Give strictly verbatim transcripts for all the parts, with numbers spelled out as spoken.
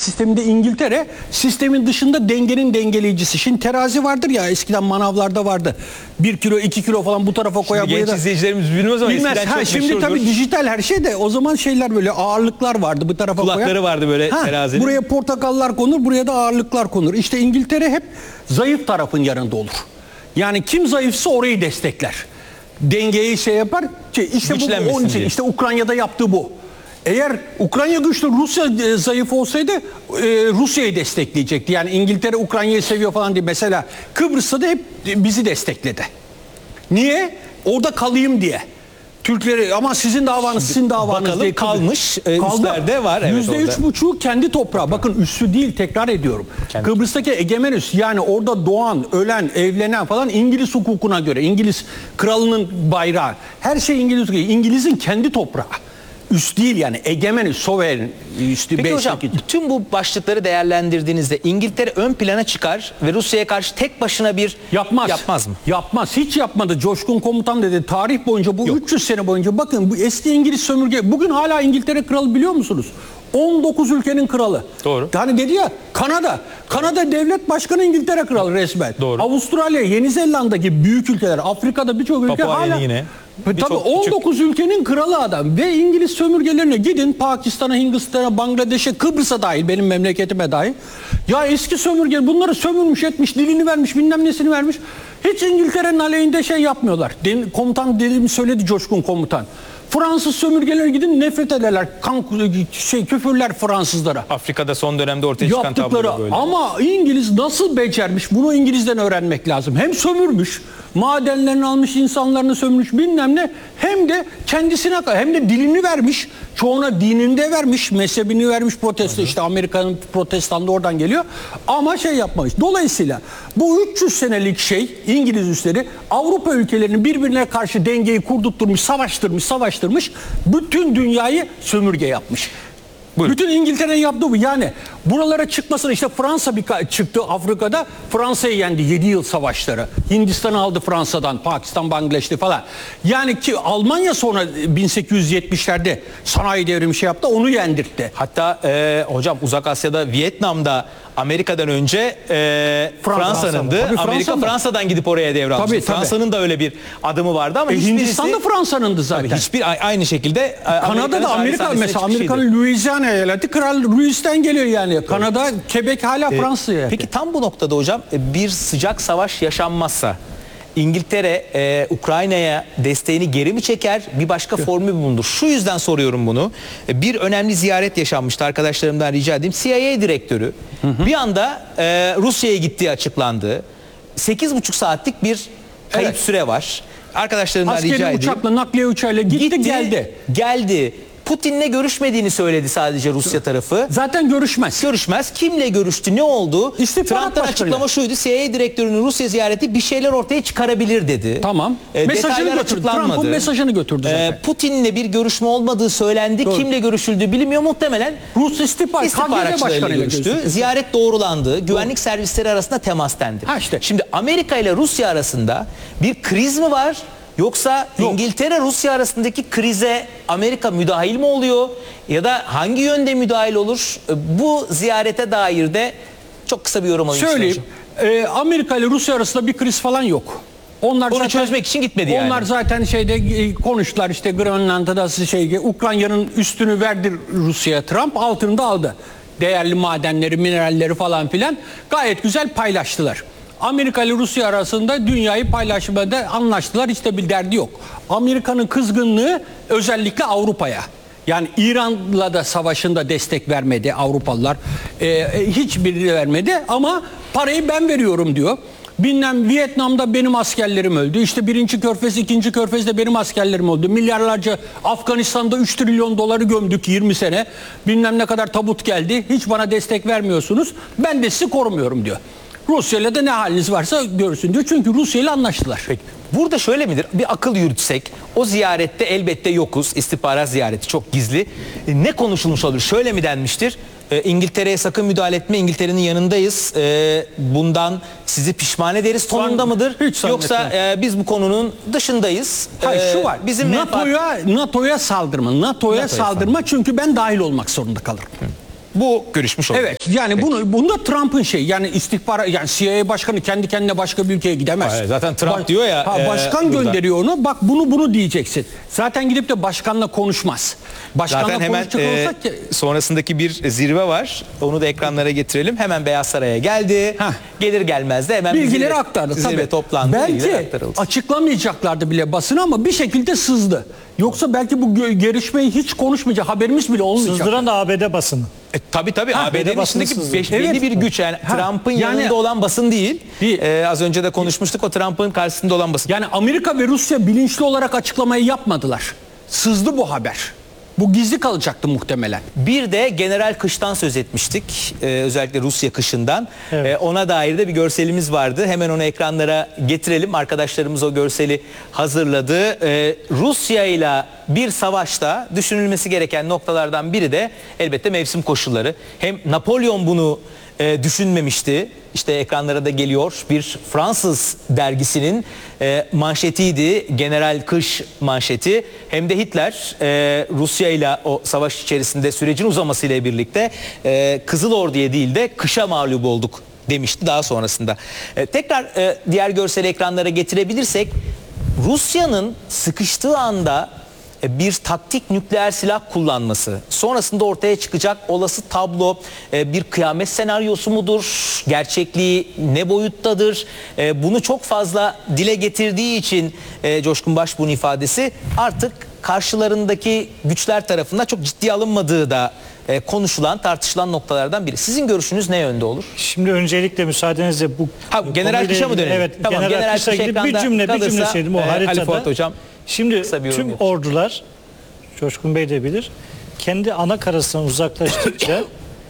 sisteminde İngiltere, sistemin dışında dengenin dengeleyicisi. Şimdi terazi vardır ya, eskiden manavlarda vardı. Bir kilo, iki kilo falan bu tarafa koyar. Şimdi genç da... izleyicilerimiz bilmez ama Bilmez. eskiden Ha, çok şimdi meşhurdur. tabii dijital her şey de, o zaman şeyler böyle ağırlıklar vardı bu tarafa koyar. Kulakları vardı böyle ha, terazinin. Buraya portakallar konur, buraya da ağırlıklar konur. İşte İngiltere hep zayıf tarafın yanında olur. Yani kim zayıfsa orayı destekler. Dengeyi şey yapar. İşte bu onun için diye. işte Ukrayna'da yaptığı bu. Eğer Ukrayna güçlü, Rusya zayıf olsaydı e, Rusya'yı destekleyecekti. Yani İngiltere Ukrayna'yı seviyor falan diye. Mesela Kıbrıs'ta da hep bizi destekledi. Niye? Orada kalayım diye. Türkleri ama sizin davanız, sizin davanız bakalım, diye kalmış. E, üstlerde var. Evet, yüzde üç buçuğu kendi toprağı. Bakın üssü değil, tekrar ediyorum. Kendi. Kıbrıs'taki egemen üs, yani orada doğan, ölen, evlenen falan İngiliz hukukuna göre. İngiliz kralının bayrağı. Her şey İngiliz hukuku. İngiliz'in kendi toprağı. Üst değil yani, egemen üst, sovereign üstü. Peki hocam, bütün bu başlıkları değerlendirdiğinizde İngiltere ön plana çıkar ve Rusya'ya karşı tek başına bir yapmaz. Yapmaz mı? Yapmaz. Hiç yapmadı. Coşkun Komutan dedi. Tarih boyunca bu Yok. üç yüz sene boyunca bakın bu eski İngiliz sömürge. Bugün hala İngiltere kralı biliyor musunuz? on dokuz ülkenin kralı. Doğru. Hani dedi ya Kanada. Kanada devlet başkanı İngiltere kralı resmen. Doğru. Avustralya, Yeni Zelanda gibi büyük ülkeler, Afrika'da birçok ülke Papua hala yine. Tabii on dokuz küçük ülkenin kralı adam ve İngiliz sömürgelerine gidin, Pakistan'a, Hindistan'a, Bangladeş'e, Kıbrıs'a dahil, benim memleketime dahil. Ya eski sömürge bunları sömürmüş etmiş, dilini vermiş, bilmem nesini vermiş. Hiç İngiltere'nin aleyhinde şey yapmıyorlar. Komutan dediğimi söyledi Coşkun Komutan. Fransız sömürgelere gidin, nefret ederler. Kan, şey, küfürler Fransızlara. Afrika'da son dönemde ortaya çıkan tablo böyle. Ama İngiliz nasıl becermiş? Bunu İngiliz'den öğrenmek lazım. Hem sömürmüş, madenlerini almış, insanlarını sömürmüş bilmem ne. Hem de kendisine, hem de dilini vermiş. Çoğuna dinini de vermiş, mezhebini vermiş, protesto. İşte Amerika'nın protestanlığı oradan geliyor. Ama şey yapmamış. Dolayısıyla bu üç yüz senelik şey, İngiliz üsleri Avrupa ülkelerinin birbirine karşı dengeyi kurdurtmuş, savaştırmış, savaştırmış. Bütün dünyayı sömürge yapmış. Buyurun. Bütün İngiltere'nin yaptığı bu. Yani buralara çıkmasına, işte Fransa bir çıktı Afrika'da, Fransa'yı yendi yedi yıl savaşları. Hindistan'ı aldı Fransa'dan, Pakistan, Bangladeş'ti falan. Yani ki Almanya sonra bin sekiz yüz yetmişlerde sanayi devrimi şey yaptı, onu yendirtti. Hatta e, hocam Uzak Asya'da, Vietnam'da Amerika'dan önce e, Fransa'nındı. Fransa Amerika Fransa'dan gidip oraya devralmıştı. Fransa'nın da öyle bir adımı vardı ama e, Hindistan da Fransa'nındı zaten. Tabii, hiçbir aynı şekilde Kanada'da Amerika mesela Amerika'nın Louisiana eyaleti Kral Louis'ten geliyor yani. Evet. Kanada, Quebec hala ee, Fransa'ya. Peki tam bu noktada hocam bir sıcak savaş yaşanmazsa İngiltere e, Ukrayna'ya desteğini geri mi çeker, bir başka formül mü bulunur? Şu yüzden soruyorum bunu. Bir önemli ziyaret yaşanmıştı, arkadaşlarımdan rica edeyim. C I A direktörü hı hı. bir anda e, Rusya'ya gittiği açıklandı. sekiz buçuk saatlik bir kayıp evet. süre var. Arkadaşlarımdan Askeri rica edeyim. uçakla, nakliye uçağıyla gitti, gitti geldi. Geldi. Putin'le görüşmediğini söyledi sadece Rusya tarafı. Zaten görüşmez. Görüşmez. Kimle görüştü? Ne oldu? Trump'tan açıklama şuydu. C I A direktörünün Rusya ziyareti bir şeyler ortaya çıkarabilir dedi. Tamam. E, mesajını götürdü. Trump'ın mesajını götürdü zaten. E, Putin'le bir görüşme olmadığı söylendi. Doğru. Kimle görüşüldüğü bilinmiyor. Muhtemelen Rus istihbarat istihbaratçılarıyla görüştü. Ziyaret doğrulandı. Güvenlik Doğru. servisleri arasında temas dendi. Ha işte. Şimdi Amerika ile Rusya arasında bir kriz mi var? Yoksa Yok. İngiltere Rusya arasındaki krize Amerika müdahil mi oluyor? Ya da hangi yönde müdahil olur? Bu ziyarete dair de çok kısa bir yorum alayım. Söyleyeyim. E, Amerika ile Rusya arasında bir kriz falan yok. Onlar Onu zaten, çözmek için gitmedi onlar yani. Onlar zaten şeyde konuştular, işte Grönland'da şey, Ukrayna'nın üstünü verdi Rusya'ya Trump, altını da aldı. Değerli madenleri, mineralleri falan filan gayet güzel paylaştılar. Amerika ile Rusya arasında dünyayı paylaşmada anlaştılar. Hiç de bir derdi yok. Amerika'nın kızgınlığı özellikle Avrupa'ya. Yani İran'la da savaşında destek vermedi Avrupalılar. Ee, hiçbirini vermedi ama parayı ben veriyorum diyor. Bilmem Vietnam'da benim askerlerim öldü. İşte birinci körfez, ikinci körfezde benim askerlerim öldü. Milyarlarca Afganistan'da üç trilyon doları gömdük yirmi sene. Bilmem ne kadar tabut geldi. Hiç bana destek vermiyorsunuz. Ben de sizi korumuyorum diyor. Rusya'yla da ne haliniz varsa görsün diyor. Çünkü Rusya ile anlaştılar. Peki. Burada şöyle midir? Bir akıl yürütsek, o ziyarette elbette yokuz. İstihbarat ziyareti çok gizli. E, ne konuşulmuş olur? Şöyle mi denmiştir? E, İngiltere'ye sakın müdahale etme. İngiltere'nin yanındayız. E, bundan sizi pişman ederiz tonunda mıdır? Hiç Yoksa e, biz bu konunun dışındayız. Hayır, şu var. Bizim NATO'ya NATO'ya saldırma. NATO'ya NATO saldırma çünkü ben dahil olmak zorunda kalırım. Hı. Bu görüşmüş oldu. Evet, yani bunu bunda Trump'ın şey, yani istihbarat, yani C I A başkanı kendi kendine başka bir ülkeye gidemez. Hayır, zaten Trump diyor ya, Ha, e, başkan burada. gönderiyor onu. Bak bunu bunu diyeceksin. Zaten gidip de başkanla konuşmaz. Başkanla Zaten hemen konuşacak e, olsak ki sonrasındaki bir zirve var. Onu da ekranlara getirelim. Hemen Beyaz Saray'a geldi. Heh. Gelir gelmez de hemen bir bilgileri zirve, aktardı. zirve Tabii. toplandı. bilgiler Belki aktarıldı. açıklamayacaklardı bile basına ama bir şekilde sızdı. Yoksa belki bu gö- görüşmeyi hiç konuşmayacak, haberimiz bile olmayacak. Sızdıran da A B D basını. E, tabii tabii Ha, A B D'nin basını içindeki sızdı. beş- Evet. belli bir güç. Yani Ha, Trump'ın yani- yanında olan basın değil. Değil. E, az önce de konuşmuştuk, o Trump'ın karşısında olan basın. Yani Amerika ve Rusya bilinçli olarak açıklamayı yapmadılar. Sızdı bu haber. Bu gizli kalacaktı muhtemelen. Bir de General Kış'tan söz etmiştik. Ee, özellikle Rusya kışından. Evet. Ee, ona dair de bir görselimiz vardı. Hemen onu ekranlara getirelim. Arkadaşlarımız o görseli hazırladı. Ee, Rusya ile bir savaşta düşünülmesi gereken noktalardan biri de elbette mevsim koşulları. Hem Napolyon bunu e, düşünmemişti. İşte ekranlara da geliyor. Bir Fransız dergisinin e, manşetiydi. General Kış manşeti. Hem de Hitler e, Rusya ile o savaş içerisinde sürecin uzamasıyla birlikte e, Kızıl Ordu'ya değil de kışa mağlup olduk demişti daha sonrasında. E, tekrar e, diğer görseli ekranlara getirebilirsek, Rusya'nın sıkıştığı anda bir taktik nükleer silah kullanması, sonrasında ortaya çıkacak olası tablo bir kıyamet senaryosu mudur? Gerçekliği ne boyuttadır? Bunu çok fazla dile getirdiği için Coşkun Başbuğ'un ifadesi artık karşılarındaki güçler tarafından çok ciddiye alınmadığı da konuşulan, tartışılan noktalardan biri. Sizin görüşünüz ne yönde olur? Şimdi öncelikle müsaadenizle bu Ha, General konuyla Kış'a mı ilgili- dönelim? Evet, Tamam, General, General Kış'a Kış ilgili bir ekranda cümle bir kalırsa, cümle söyledim o e, Ali haritada. Fuat Hocam Şimdi kısa bir yorum tüm yapın. ordular, Coşkun Bey de bilir, kendi ana karasından uzaklaştıkça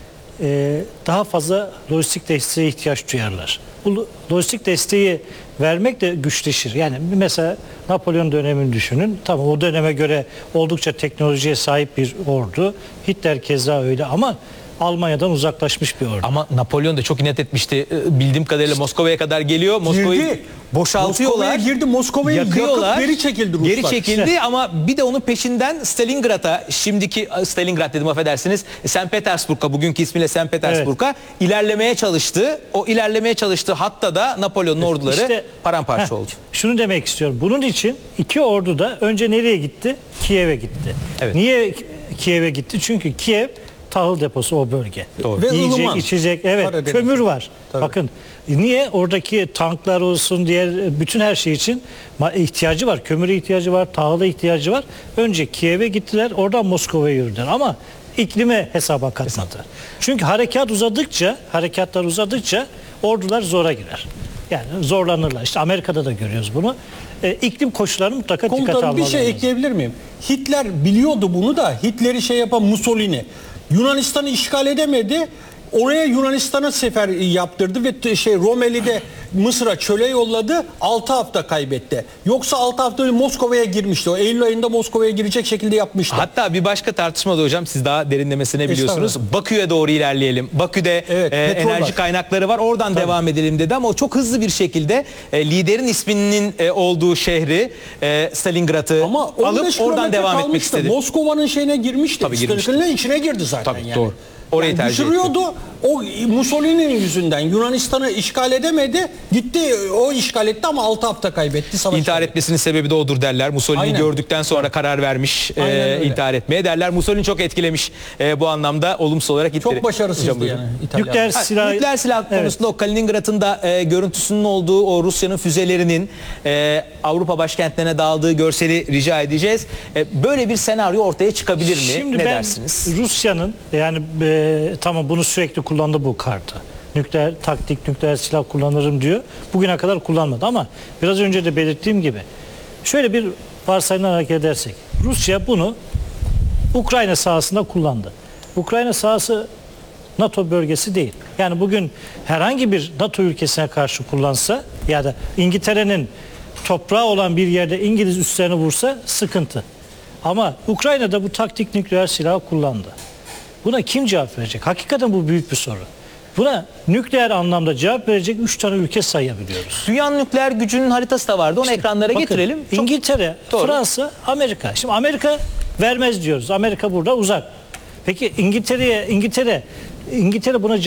e, daha fazla lojistik desteğe ihtiyaç duyarlar. Bu lojistik desteği vermek de güçleşir. Yani mesela Napolyon dönemini düşünün. Tamam, o döneme göre oldukça teknolojiye sahip bir ordu. Hitler keza öyle ama Almanya'dan uzaklaşmış bir ordu. Ama Napolyon da çok inat etmişti. Ee, Bildiğim kadarıyla Moskova'ya kadar geliyor. Moskova'yı Girdi. boşaltıyorlar. Moskova'ya girdi. Moskova'yı yakıyorlar. yakıp geri çekildi Ruslar. Geri çekildi İşte. ama bir de onun peşinden Stalingrad'a, şimdiki Stalingrad dedim affedersiniz, Saint Petersburg'a, bugünkü ismiyle Saint Petersburg'a ilerlemeye çalıştı. O ilerlemeye çalıştığı hatta da Napolyon'un orduları İşte- paramparça Heh, oldu. Şunu demek istiyorum. Bunun için iki ordu da önce nereye gitti? Kiev'e gitti. Evet. Niye Kiev'e gitti? Çünkü Kiev tahıl deposu o bölge. Doğru. Ve Yiyecek, ılıman. içecek, evet, Karadeniz. kömür var. Tabii. Bakın niye oradaki tanklar olsun, diğer bütün her şey için ma- ihtiyacı var. Kömüre ihtiyacı var, tahıla ihtiyacı var. Önce Kiev'e gittiler, oradan Moskova'ya yürüdüler ama iklime hesaba katmadı. Çünkü harekat uzadıkça, harekatlar uzadıkça ordular zora girer. Yani zorlanırlar. İşte Amerika'da da görüyoruz bunu. E, iklim koşullarını mutlaka dikkate Komutanım almaları bir şey lazım. ekleyebilir miyim? Hitler biliyordu bunu da, Hitler'i şey yapan Mussolini Yunanistan'ı işgal edemedi. Oraya Yunanistan'a sefer yaptırdı ve t- şey Romeli'de Mısır'a çöle yolladı. altı hafta kaybetti. Yoksa altı hafta önce Moskova'ya girmişti. O Eylül ayında Moskova'ya girecek şekilde yapmıştı. Hatta bir başka tartışma da hocam, siz daha derinlemesine biliyorsunuz. Bakü'ye doğru ilerleyelim. Bakü'de Evet, e, petrol enerji var. kaynakları var. Oradan devam edelim dedi ama o çok hızlı bir şekilde e, liderin isminin e, olduğu şehri e, Stalingrad'ı Ama on beş alıp oradan kilometre devam etmek kalmıştı. istedi. Moskova'nın şeyine girmişti. Tabii girmişti. Stalin'in içine girdi zaten Tabii, yani. doğru. Orayı tercih düşürüyordu. O Mussolini'nin yüzünden Yunanistan'ı işgal edemedi. Gitti o işgal etti ama altı hafta kaybetti. Savaş İntihar kaybetti. etmesinin sebebi de odur derler. Mussolini Aynen. gördükten sonra karar vermiş e, Aynen öyle. intihar etmeye derler. Mussolini çok etkilemiş e, bu anlamda olumsuz olarak Hitler'i. Çok başarısızdı Hocam, buyurun. yani İtalya. Nükleer Ha, silah, nükleer silah Evet. konusunda o Kaliningrad'ın da e, görüntüsünün olduğu o Rusya'nın füzelerinin e, Avrupa başkentlerine dağıldığı görseli rica edeceğiz. E, böyle bir senaryo ortaya çıkabilir mi? Şimdi ne ben dersiniz? Rusya'nın yani e, tamam bunu sürekli kullandı bu kartı. Nükleer taktik, nükleer silah kullanırım diyor. Bugüne kadar kullanmadı ama biraz önce de belirttiğim gibi şöyle bir varsayımdan hareket edersek Rusya bunu Ukrayna sahasında kullandı. Ukrayna sahası NATO bölgesi değil. Yani bugün herhangi bir NATO ülkesine karşı kullansa ya da İngiltere'nin toprağı olan bir yerde İngiliz üslerini vursa sıkıntı. Ama Ukrayna'da bu taktik nükleer silahı kullandı. Buna kim cevap verecek? Hakikaten bu büyük bir soru. Buna nükleer anlamda cevap verecek üç tane ülke sayabiliyoruz. Dünyanın nükleer gücünün haritası da vardı. Onu ekranlara Bakın, getirelim. Çok- İngiltere, Doğru. Fransa, Amerika. Şimdi Amerika vermez diyoruz. Amerika burada uzak. Peki İngiltere'ye İngiltere İngiltere buna